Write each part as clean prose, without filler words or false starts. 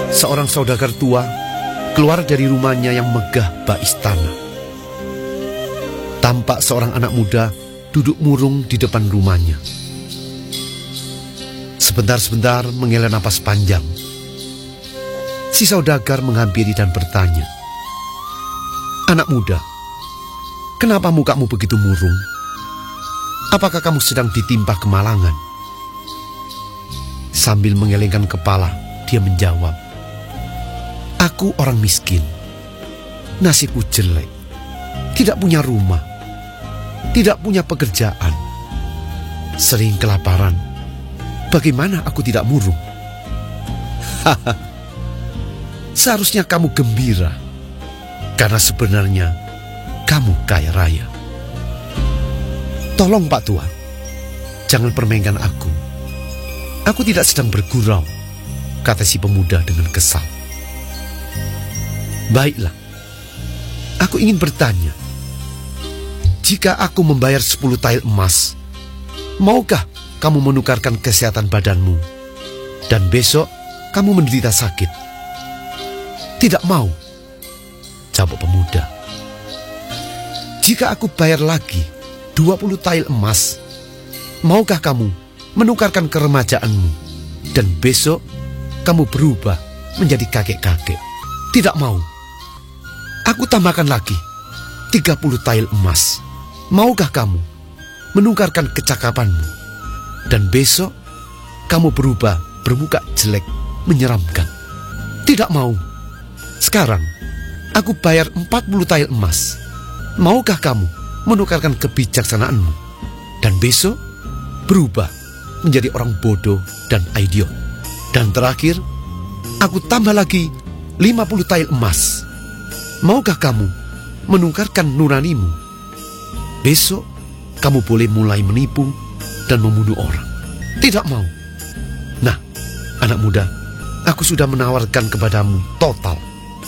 seorang saudagar tua keluar dari rumahnya yang megah bak istana. Tampak seorang anak muda duduk murung di depan rumahnya. Sebentar-sebentar menghela napas panjang. Si saudagar menghampiri dan bertanya, "Anak muda, kenapa mukamu begitu murung? Apakah kamu sedang ditimpa kemalangan?" Sambil menggelengkan kepala, dia menjawab, "Aku orang miskin. Nasibku jelek. Tidak punya rumah. Tidak punya pekerjaan. Sering kelaparan. Bagaimana aku tidak murung?" Haha. Seharusnya kamu gembira. Karena sebenarnya kamu kaya raya. "Tolong Pak Tua, jangan permainkan aku. Aku tidak sedang bergurau," kata si pemuda dengan kesal. "Baiklah, aku ingin bertanya. Jika aku membayar 10 tael emas, maukah kamu menukarkan kesehatan badanmu dan besok kamu menderita sakit?" "Tidak mau," jawab pemuda. "Jika aku bayar lagi 20 tael emas, maukah kamu menukarkan keremajaanmu dan besok kamu berubah menjadi kakek-kakek?" "Tidak mau." "Aku tambahkan lagi 30 tael emas. Maukah kamu menukarkan kecakapanmu dan besok kamu berubah bermuka jelek menyeramkan?" "Tidak mau." "Sekarang aku bayar 40 tael emas. Maukah kamu menukarkan kebijaksanaanmu dan besok berubah menjadi orang bodoh dan idiot? Dan terakhir, aku tambah lagi 50 tael emas. Maukah kamu menukarkan nuranimu? Besok kamu boleh mulai menipu dan membunuh orang." "Tidak mau." "Nah, anak muda, aku sudah menawarkan kepadamu total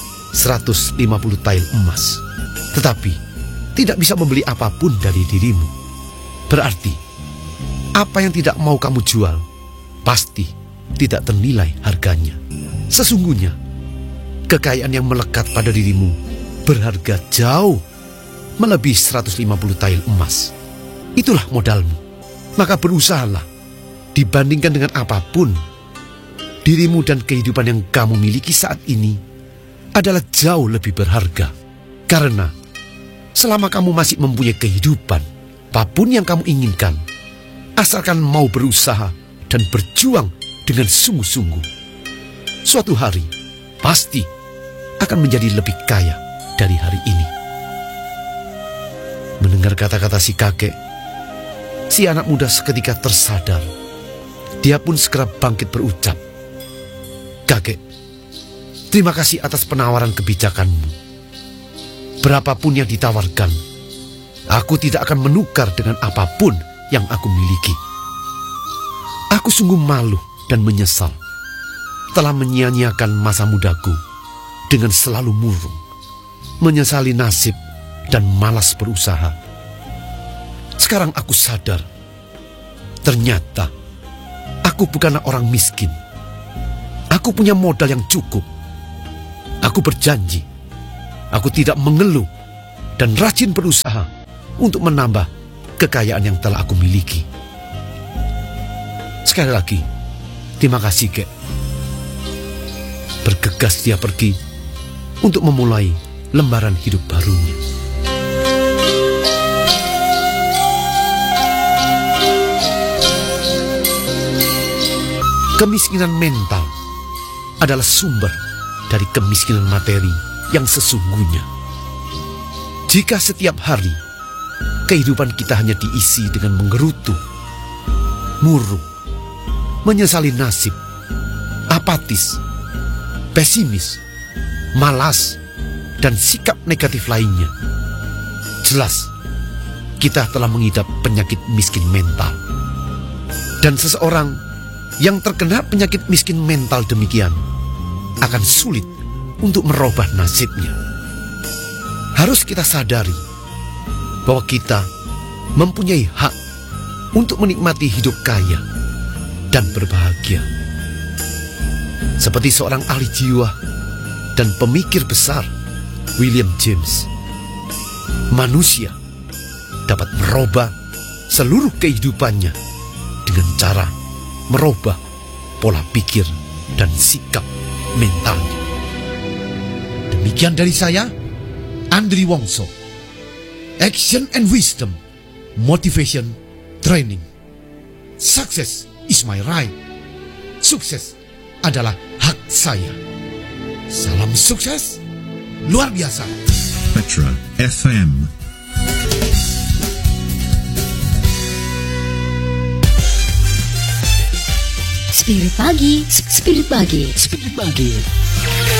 150 tael emas, tetapi tidak bisa membeli apapun dari dirimu. Berarti apa yang tidak mau kamu jual pasti tidak ternilai harganya. Sesungguhnya kekayaan yang melekat pada dirimu berharga jauh melebihi 150 tael emas. Itulah modalmu. Maka berusahalah, dibandingkan dengan apapun, dirimu dan kehidupan yang kamu miliki saat ini adalah jauh lebih berharga. Karena selama kamu masih mempunyai kehidupan, apapun yang kamu inginkan, asalkan mau berusaha dan berjuang dengan sungguh-sungguh, suatu hari pasti akan menjadi lebih kaya dari hari ini." Mendengar kata-kata si kakek, si anak muda seketika tersadar. Dia pun segera bangkit berucap, "Kakek, terima kasih atas penawaran kebijakanmu. Berapapun yang ditawarkan, aku tidak akan menukar dengan apapun yang aku miliki. Aku sungguh malu dan menyesal telah menyia-nyiakan masa mudaku dengan selalu murung, menyesali nasib dan malas berusaha. Sekarang aku sadar, ternyata aku bukanlah orang miskin. Aku punya modal yang cukup. Aku berjanji, aku tidak mengeluh dan rajin berusaha untuk menambah kekayaan yang telah aku miliki. Sekali lagi, terima kasih, Kek." Bergegas dia pergi untuk memulai lembaran hidup barunya. Kemiskinan mental adalah sumber dari kemiskinan materi yang sesungguhnya. Jika setiap hari kehidupan kita hanya diisi dengan menggerutu, murung, menyesali nasib, apatis, pesimis, malas, dan sikap negatif lainnya, jelas kita telah mengidap penyakit miskin mental. Dan seseorang yang terkena penyakit miskin mental demikian akan sulit untuk merubah nasibnya. Harus kita sadari bahwa kita mempunyai hak untuk menikmati hidup kaya dan berbahagia. Seperti seorang ahli jiwa dan pemikir besar, William James, manusia dapat merubah seluruh kehidupannya dengan cara merubah pola pikir dan sikap mentalnya. Demikian dari saya, Andri Wongso. Action and wisdom, motivation, training. Success is my right. Sukses adalah hak saya. Salam sukses luar biasa. Petra FM. Spirit pagi, spirit pagi, spirit pagi.